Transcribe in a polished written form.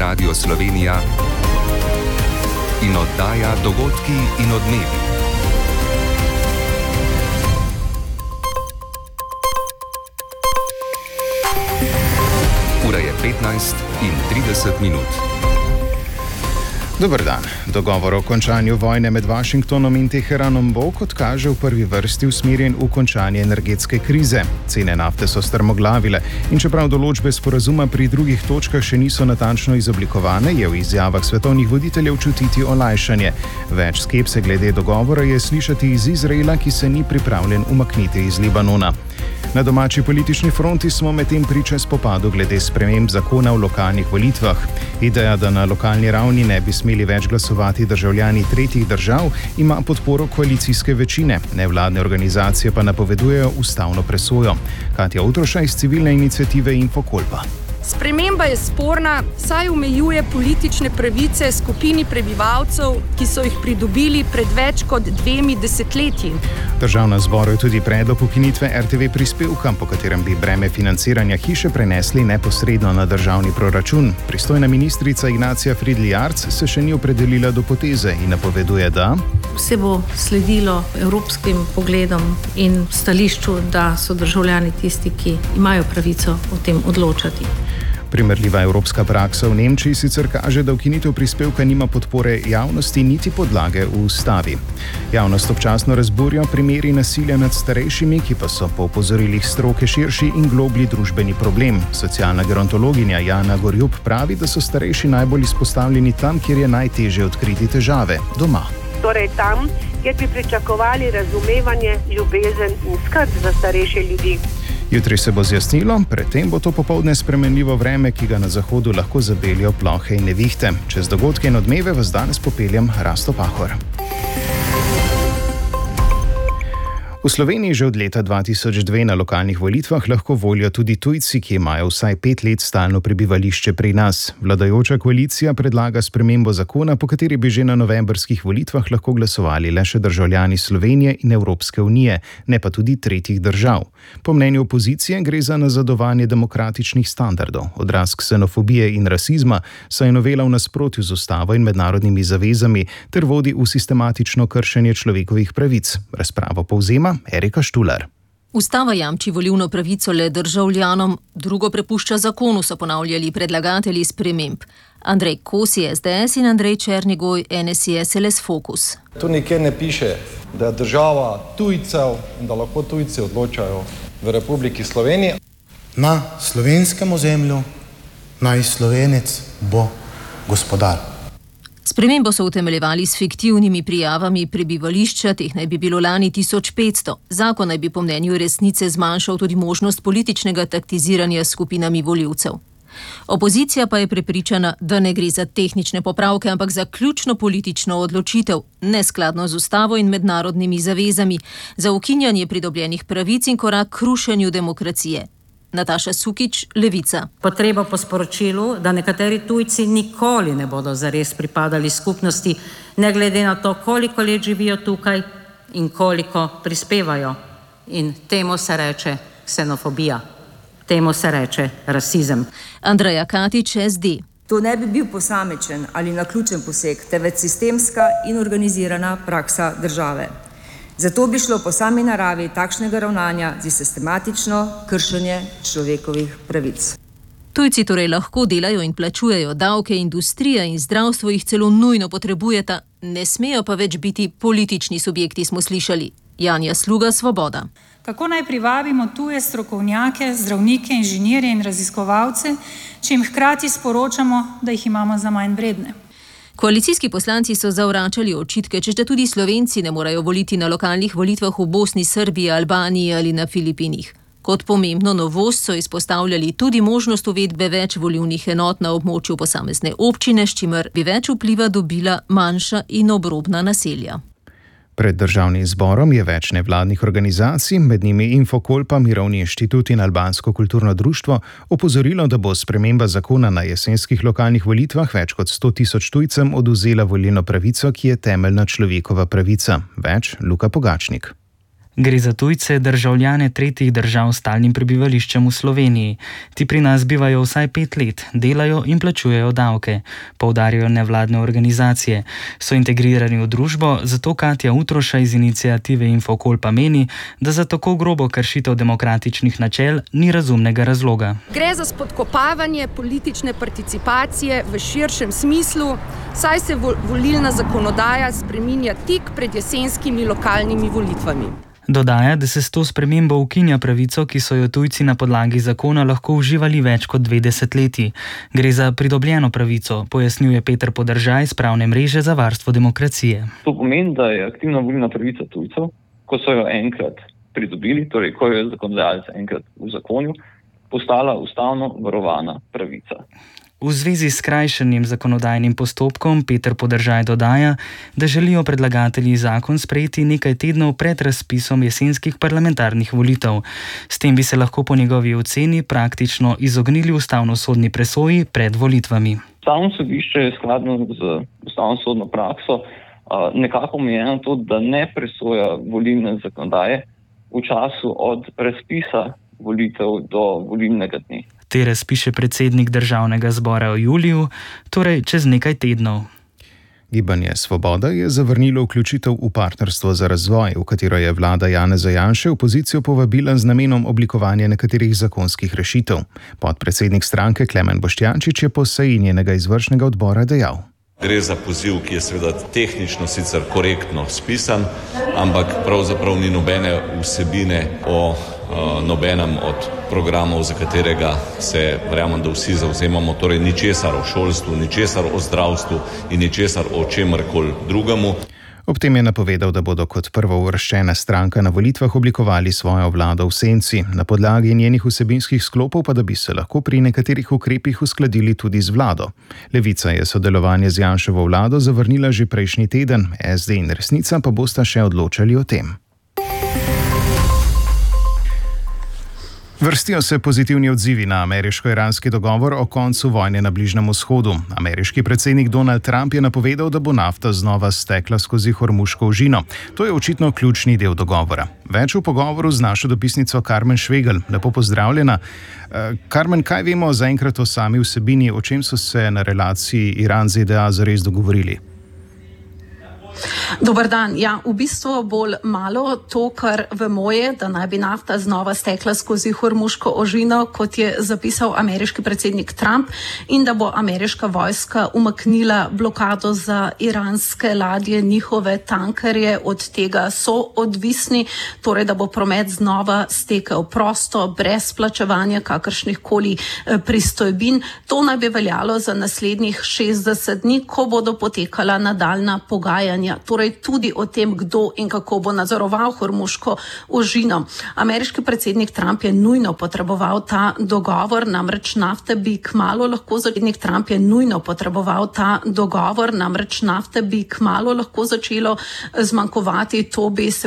Radio Slovenija in oddaja Dogodki in odmevi. Ura je 15:30. Dober dan. Dogovor o končanju vojne med Washingtonom in Teheranom bo, kot kaže, v prvi vrsti usmerjen v končanje energetske krize. Cene nafte so strmoglavile in čeprav določbe sporazuma pri drugih točkah še niso natančno izoblikovane, je v izjavah svetovnih voditeljev čutiti olajšanje. Več skepse glede dogovora je slišati iz Izraela, ki se ni pripravljen umakniti iz Libanona. Na domači politični fronti smo medtem priča spopadu glede sprememb zakona o lokalnih volitvah. Ideja, da na lokalni ravni ne bi smeli več glasovati državljani tretjih držav, ima podporo koalicijske večine. Nevladne organizacije pa napovedujejo ustavno presojo. Katja Utroša iz civilne iniciative Infokolpa. Sprememba je sporna, saj omejuje politične pravice skupini prebivalcev, ki so jih pridobili pred več kot 2 desetletji. Državnem zboru je tudi predlog ukinitve RTV prispevka, po katerem bi breme financiranja hiše prenesli neposredno na državni proračun. Pristojna ministrica Ignacija Fridl-Jarc se še ni opredelila do poteze in napoveduje, da vse bo sledilo evropskim pogledom in stališču, da so državljani tisti, ki imajo pravico o tem odločati. Primerljiva evropska praksa v Nemčiji sicer kaže, da ukinitev prispevka nima podpore javnosti niti podlage v ustavi. Javnost občasno razburja primeri nasilja nad starejšimi, ki pa so po opozorilih stroke širši in globlji družbeni problem. Socialna gerontologinja Jana Gorjup pravi, da so starejši najbolj izpostavljeni tam, kjer je najtežje odkriti težave – doma. Torej tam, kjer bi pričakovali razumevanje, ljubezen in skrb za starejše ljudi. Jutri se bo zjasnilo, predtem bo to popoldne spremenljivo vreme, ki ga na zahodu lahko zabelijo plohe in nevihte. Čez dogodke in odmeve vas danes popeljem Rasto Pahor. V Sloveniji že od leta 2002 na lokalnih volitvah lahko volijo tudi tujci, ki imajo vsaj 5 let stalno prebivališče pri nas. Vladajoča koalicija predlaga spremembo zakona, po kateri bi že na novembrskih volitvah lahko glasovali le še državljani Slovenije in Evropske unije, ne pa tudi tretjih držav. Po mnenju opozicije gre za nazadovanje demokratičnih standardov, odraz ksenofobije in rasizma, saj je novela v nasprotju z ustavo in mednarodnimi zavezami ter vodi v sistematično kršenje človekovih pravic. Razpravo povzema Erika Štular. Ustava jamči volilno pravico le državljanom, drugo prepušča zakonu, so ponavljali predlagatelji sprememb. Andrej Kosi, SDS in Andrej Černigoj, NSI SLS Fokus. Tu nikjer ne piše, da je država tujcev in da lahko tujci odločajo v Republiki Sloveniji. Na slovenskem ozemlju naj Slovenec bo gospodar. Spremembo so utemeljevali s fiktivnimi prijavami prebivališča, teh naj bi bilo lani 1500. Zakon naj bi po mnenju resnice zmanjšal tudi možnost političnega taktiziranja s skupinami volivcev. Opozicija pa je prepričana, da ne gre za tehnične popravke, ampak za ključno politično odločitev, neskladno z ustavo in mednarodnimi zavezami, za ukinjanje pridobljenih pravic in korak k rušenju demokracije. Nataša Sukič, Levica. Potreba po sporočilu, da nekateri tujci nikoli ne bodo zares pripadali skupnosti, ne glede na to, koliko let živijo tukaj in koliko prispevajo. In temu se reče ksenofobija. Temu se reče rasizem. Andreja Katič, SD. To ne bi bil posamičen ali naključen poseg, temveč sistemska in organizirana praksa države. Zato bi šlo po sami naravi takšnega ravnanja za sistematično kršenje človekovih pravic. Tujci torej lahko delajo in plačujejo davke, industrija in zdravstvo jih celo nujno potrebujeta, ne smejo pa več biti politični subjekti, smo slišali. Janja Sluga, Svoboda. Kako naj privabimo tuje strokovnjake, zdravnike, inženirje in raziskovalce, če jim hkrati sporočamo, da jih imamo za manj vredne? Koalicijski poslanci so zavračali očitke, češ da tudi Slovenci ne morejo voliti na lokalnih volitvah v Bosni, Srbiji, Albaniji ali na Filipinih. Kot pomembno novost so izpostavljali tudi možnost uvedbe več volilnih enot na območju posamezne občine, s čimer bi več vpliva dobila manjša in obrobna naselja. Pred državnim zborom je več nevladnih organizacij, med njimi Infokolpa, Mirovni inštitut in Albansko kulturno društvo, opozorilo, da bo sprememba zakona na jesenskih lokalnih volitvah več kot 100 tisoč tujcem odvzela volilno pravico, ki je temeljna človekova pravica. Več Luka Pogačnik. Gre za tujce, državljane tretjih držav s stalnim prebivališčem v Sloveniji. Ti pri nas bivajo vsaj 5 let, delajo in plačujejo davke, poudarjajo nevladne organizacije. So integrirani v družbo, zato Katja Utroša iz iniciative Infokol pa meni, da za tako grobo kršitev demokratičnih načel ni razumnega razloga. Gre za spodkopavanje politične participacije v širšem smislu, saj se volilna zakonodaja spreminja tik pred jesenskimi lokalnimi volitvami. Dodaja, da se s to spremembo ukinja pravico, ki so jo tujci na podlagi zakona lahko uživali več kot 2 desetletji. Gre za pridobljeno pravico, pojasnjuje Peter Podržaj iz Pravne mreže za varstvo demokracije. To pomeni, da je aktivna volilna pravica tujcev, ko so jo enkrat pridobili, torej ko jo je zakonodajalec enkrat uzakonil, postala ustavno varovana pravica. V zvezi s skrajšanim zakonodajnim postopkom Peter Podržaj dodaja, da želijo predlagatelji zakon sprejeti nekaj tednov pred razpisom jesenskih parlamentarnih volitev. S tem bi se lahko po njegovi oceni praktično izognili ustavnosodni presoji pred volitvami. Ustavno sodišče je skladno z ustavnosodno prakso nekako omejeno to, da ne presoja volilne zakonodaje v času od razpisa volitev do volilnega dne. Te razpiše predsednik Državnega zbora v juliju, torej čez nekaj tednov. Gibanje Svoboda je zavrnilo vključitev v partnerstvo za razvoj, v katero je vlada Janeza Janše opozicijo povabila z namenom oblikovanja nekaterih zakonskih rešitev. Podpredsednik stranke Klemen Boštjančič je po seji njenega izvršnega odbora dejal: Gre za poziv, ki je seveda tehnično sicer korektno spisan, ampak pravzaprav ni nobene vsebine o nobenem od programov, za katerega se, verjamem, da vsi zavzemamo, torej ničesar o šolstvu, ničesar o zdravstvu in ničesar o čemarkoli drugemu. Ob tem je napovedal, da bodo kot prvouvrščena stranka na volitvah oblikovali svojo vlado v senci, na podlagi njenih vsebinskih sklopov pa da bi se lahko pri nekaterih ukrepih uskladili tudi z vlado. Levica je sodelovanje z Janševo vlado zavrnila že prejšnji teden, SD in Resnica pa bosta še odločali o tem. Vrstijo se pozitivni odzivi na ameriško-iranski dogovor o koncu vojne na Bližnjem vzhodu. Ameriški predsednik Donald Trump je napovedal, da bo nafta znova stekla skozi Hormuško ožino. To je očitno ključni del dogovora. Več v pogovoru z našo dopisnico Karmen Švegel. Lepo pozdravljena. Karmen, kaj vemo zaenkrat o sami vsebini, o čem so se na relaciji Iran-ZDA zares dogovorili? Dober dan. Ja, v bistvu bolj malo. To, kar vemo je, da naj bi nafta znova stekla skozi Hormuško ožino, kot je zapisal ameriški predsednik Trump, in da bo ameriška vojska umaknila blokado za iranske ladje, njihove tankerje, od tega so odvisni, torej da bo promet znova stekel prosto, brez plačevanja kakršnih koli pristojbin. To naj bi veljalo za naslednjih 60 dni, ko bodo potekala nadaljna pogajanja. Torej tudi o tem, kdo in kako bo nadzoroval Hormuško ožino. Ameriški predsednik Trump je nujno potreboval ta dogovor, namreč nafte bi kmalu lahko začelo zmanjkovati, to bi se